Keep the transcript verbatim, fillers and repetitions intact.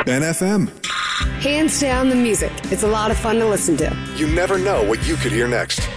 N F M. Hands down the music. It's a lot of fun to listen to. You never know what you could hear next.